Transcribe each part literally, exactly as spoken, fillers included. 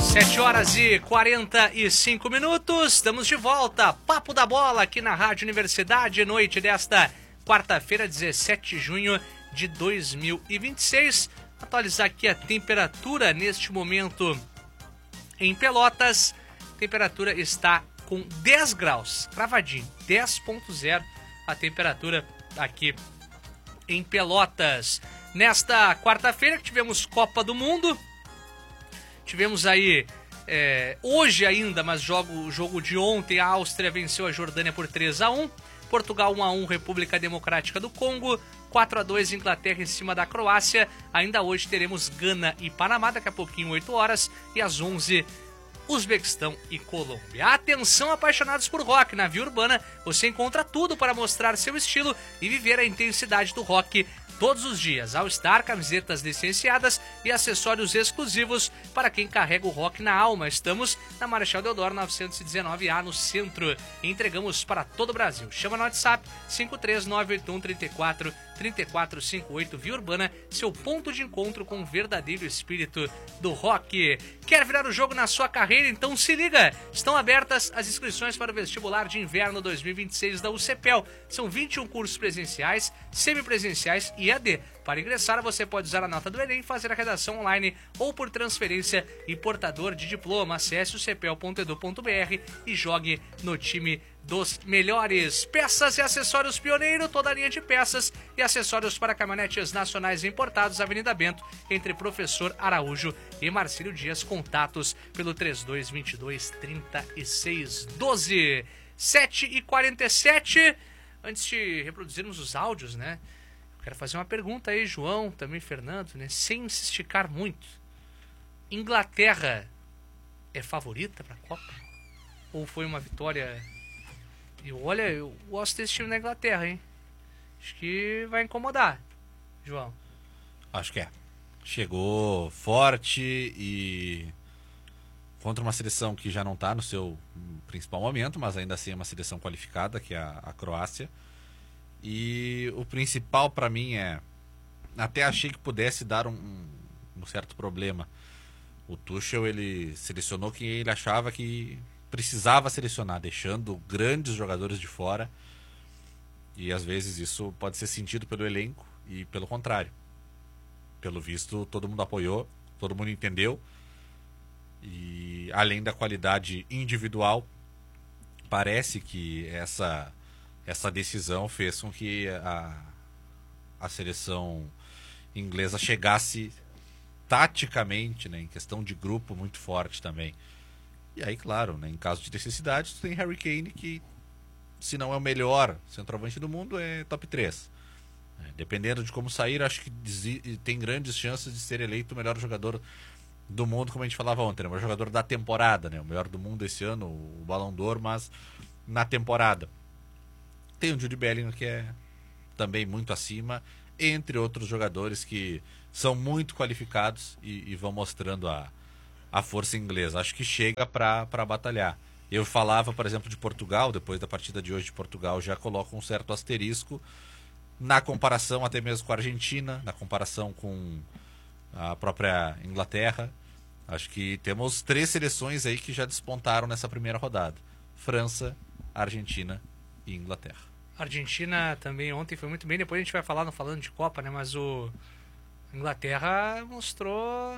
sete horas e quarenta e cinco minutos, estamos de volta, Papo da Bola aqui na Rádio Universidade, noite desta quarta-feira, dezessete de junho de dois mil e vinte e seis. Atualizar aqui a temperatura neste momento em Pelotas, temperatura está com dez graus, cravadinho, dez ponto zero a temperatura aqui em Pelotas. Nesta quarta-feira tivemos Copa do Mundo, tivemos aí, é, hoje ainda, mas jogo, o jogo de ontem, a Áustria venceu a Jordânia por três a um, Portugal um a um, República Democrática do Congo, quatro a dois, Inglaterra em cima da Croácia. Ainda hoje teremos Gana e Panamá, daqui a pouquinho, oito horas, e às onze, Uzbequistão e Colômbia. Atenção, apaixonados por rock, na Via Urbana você encontra tudo para mostrar seu estilo e viver a intensidade do rock todos os dias. All Star, camisetas licenciadas e acessórios exclusivos para quem carrega o rock na alma. Estamos na Marechal Deodoro novecentos e dezenove A, no centro. E entregamos para todo o Brasil. Chama no WhatsApp cinco três nove oito um, três quatro, três quatro cinco oito. Via Urbana, seu ponto de encontro com o verdadeiro espírito do rock. Quer virar o jogo na sua carreira? Então se liga! Estão abertas as inscrições para o vestibular de inverno dois mil e vinte e seis da U C P E L. São vinte e um cursos presenciais, semipresenciais e E A D. Para ingressar, você pode usar a nota do Enem, fazer a redação online ou por transferência e portador de diploma. Acesse o c p e l ponto e d u ponto b r e jogue no time dos melhores. Peças e acessórios Pioneiro, toda a linha de peças e acessórios para caminhonetes nacionais importados, Avenida Bento, entre Professor Araújo e Marcílio Dias. Contatos pelo trinta e dois, vinte e dois, trinta e seis, doze. sete e quarenta e sete. Antes de reproduzirmos os áudios, né? Quero fazer uma pergunta aí, João, também Fernando, né? Sem se esticar muito. Inglaterra é favorita para a Copa? Ou foi uma vitória? Eu, olha, eu gosto desse time da Inglaterra, hein? Acho que vai incomodar, João. Acho que é. Chegou forte e contra uma seleção que já não está no seu principal momento, mas ainda assim é uma seleção qualificada, que é a, a Croácia. E o principal para mim é, até achei que pudesse dar um, um certo problema. O Tuchel, ele selecionou quem ele achava que precisava selecionar, deixando grandes jogadores de fora, e às vezes isso pode ser sentido pelo elenco e pelo contrário. Pelo visto, todo mundo apoiou, todo mundo entendeu, e além da qualidade individual, parece que essa essa decisão fez com que a, a seleção inglesa chegasse taticamente, né, em questão de grupo, muito forte também. E aí, claro, né, em caso de necessidade, tu tem Harry Kane, que se não é o melhor centroavante do mundo, é top três. É, dependendo de como sair, acho que tem grandes chances de ser eleito o melhor jogador do mundo, como a gente falava ontem, né, o melhor jogador da temporada, né, o melhor do mundo esse ano, o Ballon d'Or, mas na temporada. Tem o Jude Bellingham, que é também muito acima, entre outros jogadores que são muito qualificados e, e vão mostrando a, a força inglesa. Acho que chega para batalhar. Eu falava, por exemplo, de Portugal, depois da partida de hoje de Portugal, já coloco um certo asterisco na comparação até mesmo com a Argentina, na comparação com a própria Inglaterra. Acho que temos três seleções aí que já despontaram nessa primeira rodada: França, Argentina e Inglaterra. A Argentina também ontem foi muito bem, depois a gente vai falar no Falando de Copa, né? Mas o Inglaterra mostrou...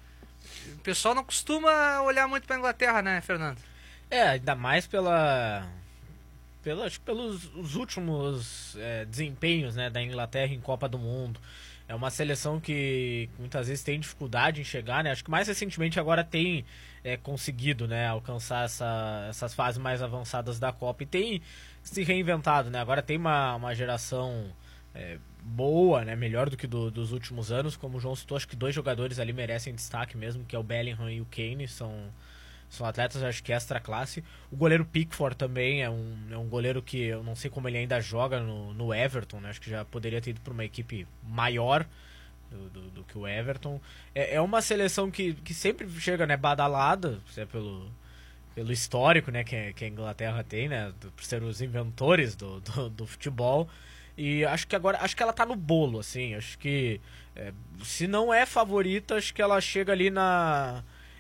O pessoal não costuma olhar muito para a Inglaterra, né, Fernando? É, ainda mais pela... pela acho que pelos os últimos é, desempenhos, né, da Inglaterra em Copa do Mundo. É uma seleção que muitas vezes tem dificuldade em chegar, né? Acho que mais recentemente agora tem é, conseguido, né, alcançar essa, essas fases mais avançadas da Copa e tem se reinventado, né? Agora tem uma, uma geração é, boa, né? Melhor do que do, dos últimos anos. Como o João citou, acho que dois jogadores ali merecem destaque mesmo, que é o Bellingham e o Kane, são... São atletas, acho que extra classe. O goleiro Pickford também é um, é um goleiro que eu não sei como ele ainda joga no, no Everton, né? Acho que já poderia ter ido para uma equipe maior do, do, do que o Everton. É, é uma seleção que, que sempre chega, né, badalada, se é pelo, pelo histórico, né, que, que a Inglaterra tem, né, do, por ser os inventores do, do, do futebol. E acho que agora acho que ela tá no bolo, assim. Acho que é, se não é favorita, acho que ela chega ali na...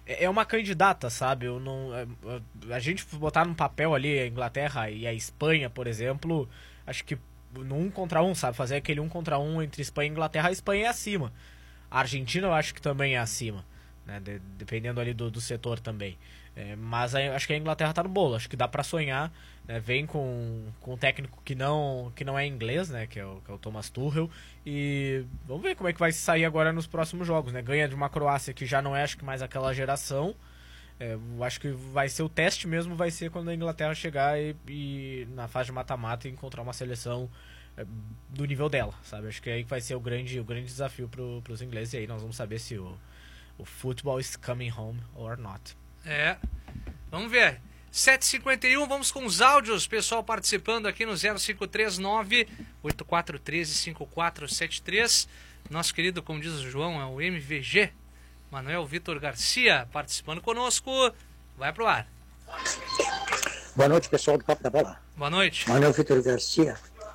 é uma candidata, sabe? Eu não, a gente botar no papel ali a Inglaterra e a Espanha, por exemplo, acho que no um contra um, sabe? Fazer aquele um contra um entre Espanha e Inglaterra, a Espanha é acima. A Argentina eu acho que também é acima, né? De, dependendo ali do, do setor também. É, mas a, acho que a Inglaterra tá no bolo, acho que dá pra sonhar, né? Vem com, com um técnico que não, que não é inglês, né? Que é, o, que é o Thomas Tuchel, e vamos ver como é que vai sair agora nos próximos jogos, né? Ganha de uma Croácia que já não é, acho que mais aquela geração. É, eu acho que vai ser o teste mesmo, vai ser quando a Inglaterra chegar e, e na fase de mata-mata encontrar uma seleção é, do nível dela, sabe? Acho que aí vai ser o grande, o grande desafio pro, pros ingleses, e aí nós vamos saber se o, o football is coming home or not. É, vamos ver. sete e cinquenta e um, vamos com os áudios. Pessoal participando aqui no zero cinco três nove, oito quatro um três, cinco quatro sete três. Nosso querido, como diz o João, é o M V G, Manuel Vitor Garcia, participando conosco. Vai pro ar. Boa noite, pessoal do Papo da Bola. Boa noite. Manuel Vitor Garcia.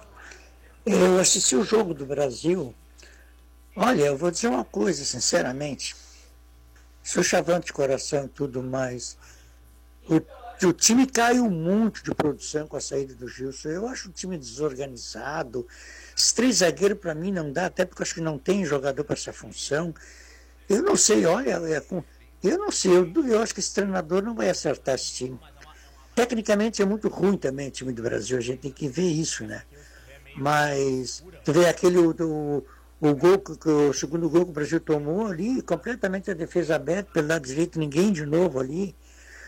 Eu assisti o jogo do Brasil. Olha, eu vou dizer uma coisa, sinceramente. Sou chavante de coração e tudo mais. O, o time caiu muito de produção com a saída do Gilson. Eu acho o time desorganizado. Esses três zagueiros, para mim, não dá, até porque eu acho que não tem jogador para essa função. Eu não sei, olha, é, eu não sei, eu, eu acho que esse treinador não vai acertar esse time. Tecnicamente é muito ruim também o time do Brasil, a gente tem que ver isso, né? Mas, tu vê aquele, o, o, gol, o segundo gol que o Brasil tomou ali, completamente a defesa aberta, pelo lado direito, ninguém de novo ali.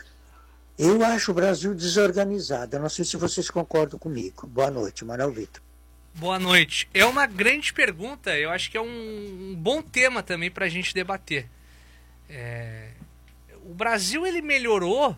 Eu acho o Brasil desorganizado, eu não sei se vocês concordam comigo. Boa noite, Manuel Vitor. Boa noite. É uma grande pergunta, eu acho que é um, um bom tema também para a gente debater. É, o Brasil, ele melhorou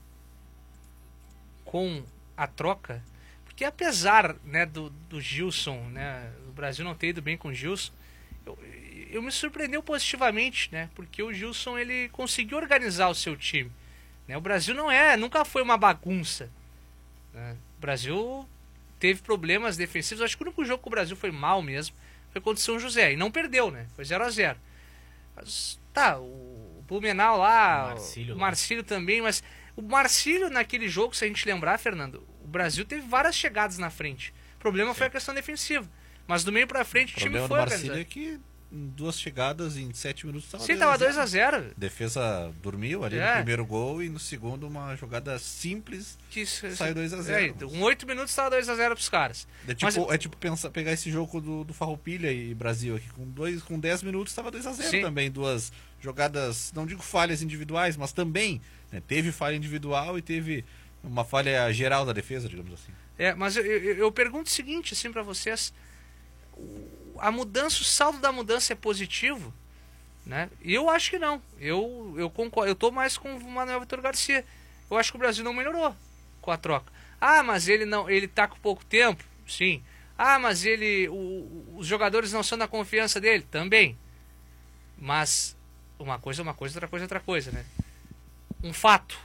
com a troca, porque apesar, né, do, do Gilson, né, o Brasil não ter ido bem com o Gilson, eu, eu me surpreendeu positivamente, né, porque o Gilson, ele conseguiu organizar o seu time. Né, o Brasil não é, nunca foi uma bagunça. Né, o Brasil teve problemas defensivos. Acho que o único jogo que o Brasil foi mal mesmo foi contra o São José. E não perdeu, né? Foi zero a zero. Mas, tá, o Blumenau lá, o Marcílio, o Marcílio também, mas o Marcílio naquele jogo, se a gente lembrar, Fernando, o Brasil teve várias chegadas na frente. O problema Sim. foi a questão defensiva. Mas do meio pra frente o, o time foi organizado. O problema do Marcílio é que em duas chegadas em sete minutos estava Sim, tava dois a zero. Defesa dormiu ali é. no primeiro gol e no segundo uma jogada simples que saiu dois a zero. É, com oito minutos estava dois a zero pros caras. É tipo, Mas, é tipo pensar, pegar esse jogo do, do Farroupilha e Brasil aqui, com, dois, com dez minutos estava dois a zero Sim. também. Duas jogadas, não digo falhas individuais, mas também né, teve falha individual e teve uma falha geral da defesa, digamos assim. É, mas eu, eu, eu pergunto o seguinte assim para vocês, a mudança, o saldo da mudança é positivo, né? E eu acho que não. Eu eu concordo, eu tô mais com o Manuel Vitor Garcia. Eu acho que o Brasil não melhorou com a troca. Ah, mas ele não, ele tá com pouco tempo, sim. Ah, mas ele, o, os jogadores não são da confiança dele, também. Mas uma coisa é uma coisa, outra coisa é outra coisa, né? Um fato: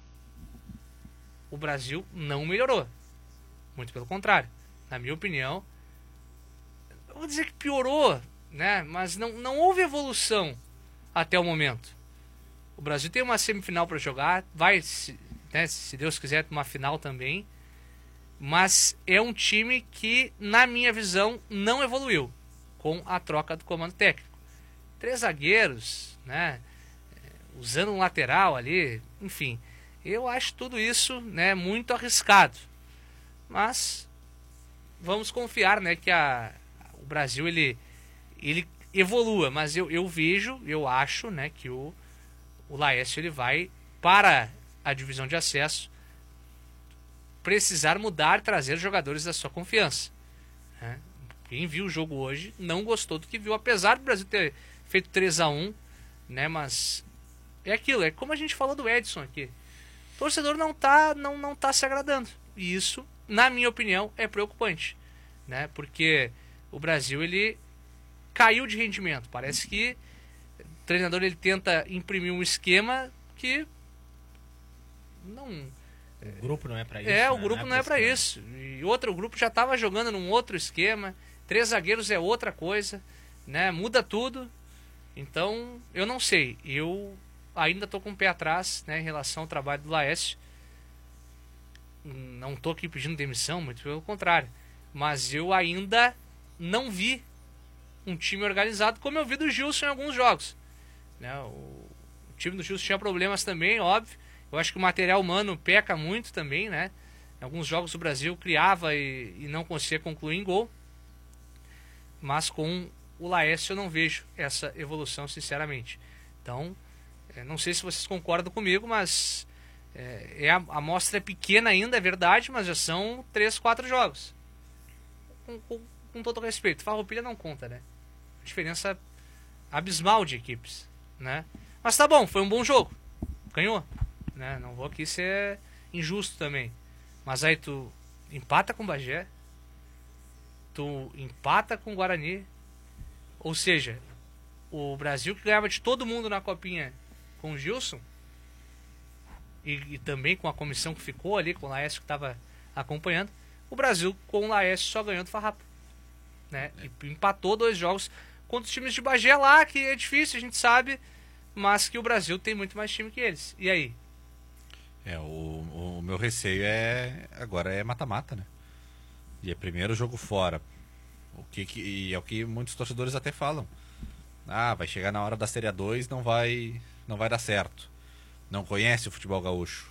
o Brasil não melhorou. Muito pelo contrário, na minha opinião. Eu vou dizer que piorou, né? Mas não, não houve evolução até o momento. O Brasil tem uma semifinal para jogar, vai, se, né, se Deus quiser, uma final também. Mas é um time que, na minha visão, não evoluiu com a troca do comando técnico. Três zagueiros, né? Usando um lateral ali, enfim. Eu acho tudo isso, né, muito arriscado. Mas vamos confiar, né, que a o Brasil ele, ele evolua, mas eu, eu vejo, eu acho, né, que o, o Laércio ele vai para a divisão de acesso precisar mudar, trazer jogadores da sua confiança. Né? Quem viu o jogo hoje não gostou do que viu, apesar do Brasil ter feito três a um, né, mas é aquilo, é como a gente falou do Edson aqui. O torcedor não tá, não, não tá se agradando. E isso, na minha opinião, é preocupante, né? Porque o Brasil ele caiu de rendimento. Parece que o treinador ele tenta imprimir um esquema que não. O grupo não é para isso. É, né? o grupo não é, não é para isso. E outro, o grupo já estava jogando num outro esquema. Três zagueiros é outra coisa, né? Muda tudo. Então, eu não sei. Eu ainda estou com o pé atrás, né, em relação ao trabalho do Laércio. Não estou aqui pedindo demissão, muito pelo contrário. Mas eu ainda não vi um time organizado como eu vi do Gilson em alguns jogos. Né, o, o time do Gilson tinha problemas também, óbvio. Eu acho que o material humano peca muito também, né? Em alguns jogos do Brasil criava e, e não conseguia concluir em gol. Mas com o Laércio eu não vejo essa evolução, sinceramente. Então, é, não sei se vocês concordam comigo, mas é, é a, a amostra é pequena ainda, é verdade, mas já são três, quatro jogos. Com, com, com todo respeito, Farroupilha não conta, né? Diferença abismal de equipes, né? Mas tá bom, foi um bom jogo. Ganhou, né? Não vou aqui ser injusto também. Mas aí tu empata com o Bagé, tu empata com o Guarani, ou seja, o Brasil que ganhava de todo mundo na copinha com o Gilson e, e também com a comissão que ficou ali, com o Laércio que estava acompanhando, o Brasil com o Laércio só ganhando farrapo, né? E empatou dois jogos contra os times de Bagé lá, que é difícil, a gente sabe, mas que o Brasil tem muito mais time que eles. E aí? É, o, o meu receio é agora é mata-mata, né? E é primeiro jogo fora. O que, que e é o que muitos torcedores até falam. Ah, vai chegar na hora da Série A dois, não vai não vai dar certo. Não conhece o futebol gaúcho.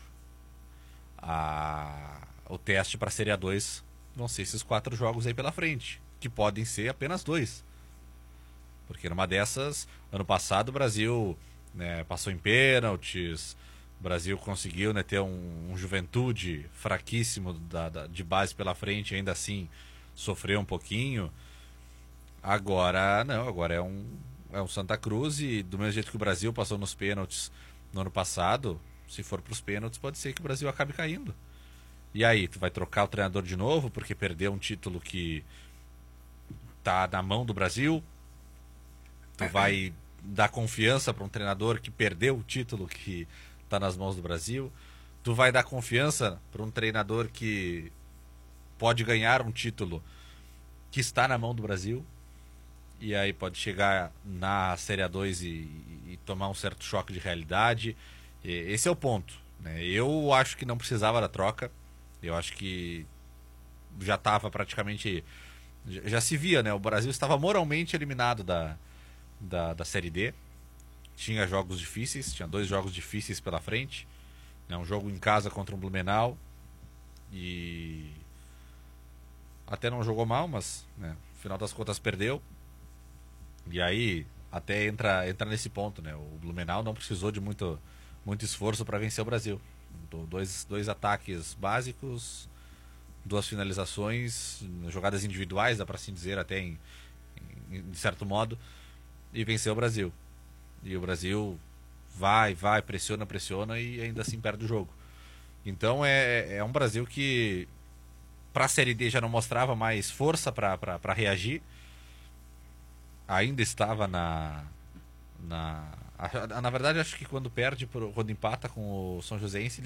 Ah, o teste para a Série A dois vão ser esses quatro jogos aí pela frente, que podem ser apenas dois. Porque numa dessas, ano passado o Brasil, né, passou em pênaltis. O Brasil conseguiu, né, ter um, um Juventude fraquíssimo da, da, de base pela frente, ainda assim sofreu um pouquinho. Agora não, agora é um, é um Santa Cruz, e do mesmo jeito que o Brasil passou nos pênaltis no ano passado, se for para os pênaltis pode ser que o Brasil acabe caindo. E aí, tu vai trocar o treinador de novo porque perdeu um título que tá na mão do Brasil? Tu vai dar confiança para um treinador que perdeu o título que está nas mãos do Brasil? Tu vai dar confiança para um treinador que pode ganhar um título que está na mão do Brasil? E aí pode chegar na Série A dois e, e tomar um certo choque de realidade. E esse é o ponto, né? Eu acho que não precisava da troca. Eu acho que já estava praticamente... Já se via, né? O Brasil estava moralmente eliminado da, da, da Série D. Tinha jogos difíceis, tinha dois jogos difíceis pela frente, né? Um jogo em casa contra o Blumenau, e até não jogou mal, mas, né, no final das contas perdeu. E aí até entra, entra nesse ponto, né? O Blumenau não precisou de muito, muito esforço para vencer o Brasil. Dois, dois ataques básicos, duas finalizações, jogadas individuais, dá para assim dizer, até em, em, de certo modo, e venceu o Brasil. E o Brasil vai, vai, pressiona, pressiona e ainda assim perde o jogo. Então é, é um Brasil que para a Série D já não mostrava mais força para reagir. Ainda estava na... na, na verdade, acho que quando perde, quando empata com o São Joséense,